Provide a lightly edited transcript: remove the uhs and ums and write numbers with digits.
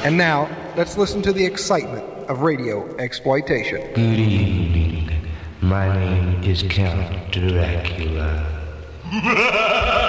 And now, let's listen to the excitement of radio exploitation. Good evening. My name is Count Dracula.